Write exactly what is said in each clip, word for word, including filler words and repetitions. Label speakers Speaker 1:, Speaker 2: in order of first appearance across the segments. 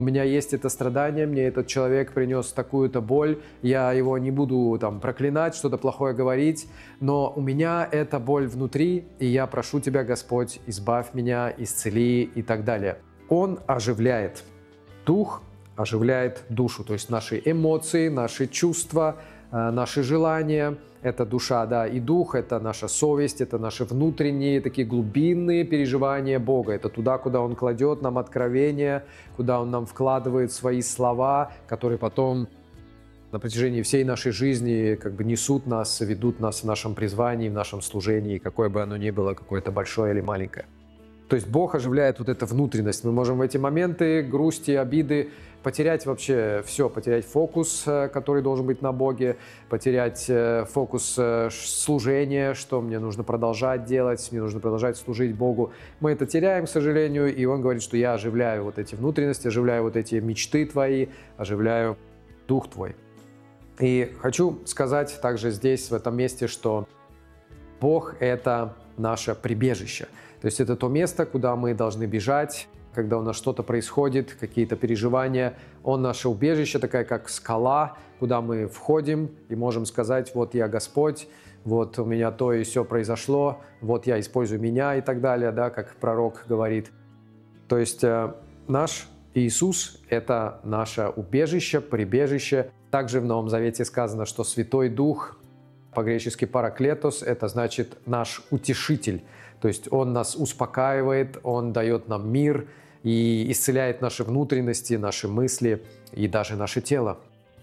Speaker 1: У меня есть это страдание, мне этот человек принес такую-то боль, я его не буду там проклинать, что-то плохое говорить, но у меня эта боль внутри, и я прошу Тебя, Господь, избавь меня, исцели и так далее. Он оживляет дух, оживляет душу, то есть наши эмоции, наши чувства, наши желания. Это душа, да, и дух, это наша совесть, это наши внутренние такие глубинные переживания Бога. Это туда, куда Он кладет нам откровения, куда Он нам вкладывает свои слова, которые потом на протяжении всей нашей жизни как бы несут нас, ведут нас в нашем призвании, в нашем служении, какое бы оно ни было, какое-то большое или маленькое. То есть Бог оживляет вот эту внутренность. Мы можем в эти моменты грусти, обиды потерять вообще все, потерять фокус, который должен быть на Боге, потерять фокус служения, что мне нужно продолжать делать, мне нужно продолжать служить Богу. Мы это теряем, к сожалению, и Он говорит, что я оживляю вот эти внутренности, оживляю вот эти мечты твои, оживляю дух твой. И хочу сказать также здесь, в этом месте, что Бог — это наше прибежище. То есть это то место, куда мы должны бежать, когда у нас что-то происходит, какие-то переживания. Он наше убежище, такая как скала, куда мы входим и можем сказать: вот я Господь, вот у меня то и все произошло, вот я использую меня и так далее, да, как пророк говорит. То есть э, наш Иисус — это наше убежище, прибежище. Также в Новом Завете сказано, что Святой Дух, по-гречески параклетос, это значит наш утешитель. То есть Он нас успокаивает, Он дает нам мир и исцеляет наши внутренности, наши мысли и даже наше тело.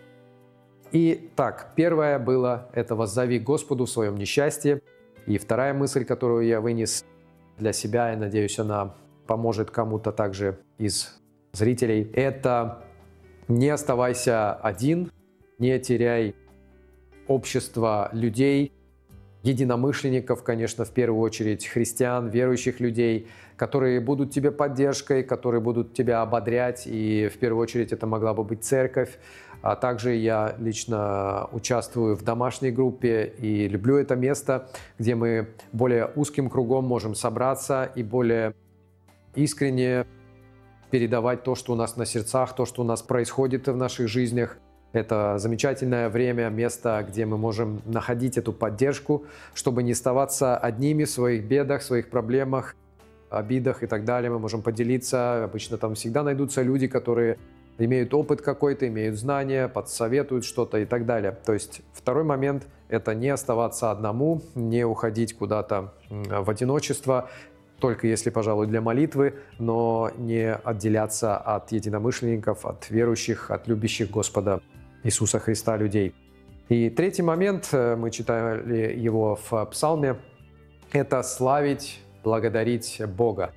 Speaker 1: И так, первое было — это воззови Господу в своем несчастье. И вторая мысль, которую я вынес для себя, и надеюсь, она поможет кому-то также из зрителей, это не оставайся один, не теряй общество людей, единомышленников, конечно, в первую очередь христиан, верующих людей, которые будут тебе поддержкой, которые будут тебя ободрять, и в первую очередь это могла бы быть церковь. А также я лично участвую в домашней группе и люблю это место, где мы более узким кругом можем собраться и более искренне передавать то, что у нас на сердцах, то, что у нас происходит в наших жизнях. Это замечательное время, место, где мы можем находить эту поддержку, чтобы не оставаться одними в своих бедах, в своих проблемах, обидах и так далее. Мы можем поделиться. Обычно там всегда найдутся люди, которые имеют опыт какой-то, имеют знания, подсоветуют что-то и так далее. То есть второй момент — это не оставаться одному, не уходить куда-то в одиночество, только если, пожалуй, для молитвы, но не отделяться от единомышленников, от верующих, от любящих Господа Иисуса Христа людей. И третий момент, мы читали его в Псалме, это славить, благодарить Бога.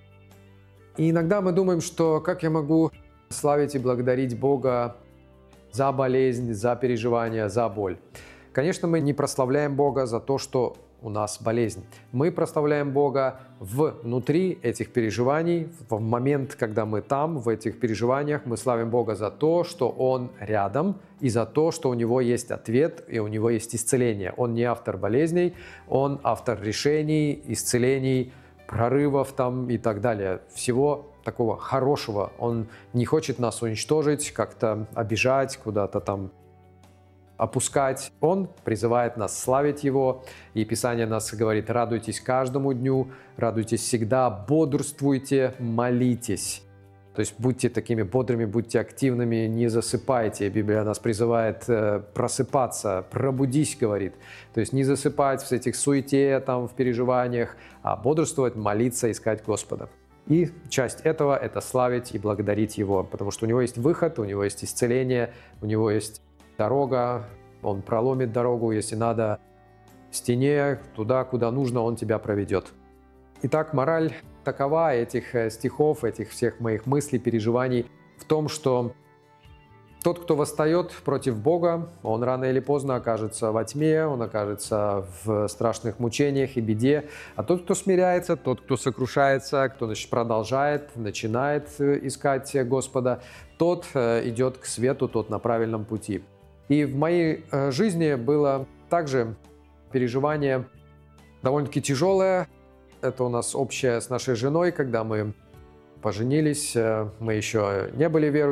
Speaker 1: И иногда мы думаем, что как я могу славить и благодарить Бога за болезнь, за переживания, за боль. Конечно, мы не прославляем Бога за то, что у нас болезнь. Мы прославляем Бога внутри этих переживаний, в момент, когда мы там, в этих переживаниях, мы славим Бога за то, что Он рядом, и за то, что у Него есть ответ, и у Него есть исцеление. Он не автор болезней, Он автор решений, исцелений, прорывов там и так далее. Всего такого хорошего. Он не хочет нас уничтожить, как-то обижать, куда-то там опускать. Он призывает нас славить Его, и Писание нас говорит: радуйтесь каждому дню, радуйтесь всегда, бодрствуйте, молитесь. То есть будьте такими бодрыми, будьте активными, не засыпайте. Библия нас призывает э, просыпаться, пробудись, говорит. То есть не засыпать в этих суете, там, в переживаниях, а бодрствовать, молиться, искать Господа. И часть этого — это славить и благодарить Его, потому что у Него есть выход, у Него есть исцеление, у Него есть дорога, Он проломит дорогу, если надо, в стене, туда, куда нужно, Он тебя проведет. Итак, мораль такова этих стихов, этих всех моих мыслей, переживаний в том, что тот, кто восстает против Бога, он рано или поздно окажется во тьме, он окажется в страшных мучениях и беде. А тот, кто смиряется, тот, кто сокрушается, кто значит, продолжает, начинает искать Господа, тот идет к свету, тот на правильном пути. И в моей жизни было также переживание довольно-таки тяжелое. Это у нас общее с нашей женой, когда мы поженились, мы еще не были верующими,